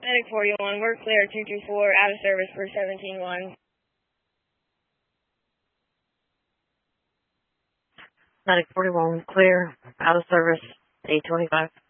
Medic 41, we're clear 224, out of service for 17-1. Medic 41, clear, out of service, 825.